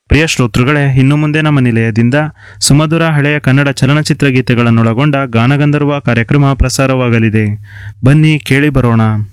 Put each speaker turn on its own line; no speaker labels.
ಪ್ರಿಯ ಶ್ರೋತೃಗಳೇ, ಇನ್ನು ಮುಂದೆ ನಮ್ಮ ನಿಲಯದಿಂದ ಸುಮಧುರ ಹಳೆಯ ಕನ್ನಡ ಚಲನಚಿತ್ರ ಗೀತೆಗಳನ್ನೊಳಗೊಂಡ ಗಾನಗಂಧರ್ವ ಕಾರ್ಯಕ್ರಮ ಪ್ರಸಾರವಾಗಲಿದೆ. ಬನ್ನಿ ಕೇಳಿ ಬರೋಣ.